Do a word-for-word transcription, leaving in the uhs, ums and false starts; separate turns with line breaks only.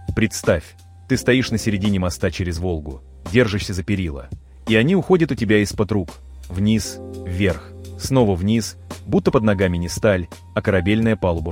Представь, ты стоишь на середине моста через Волгу, держишься за перила, и они уходят у тебя из-под рук, вниз, вверх, снова вниз, будто под ногами не сталь, а корабельная палуба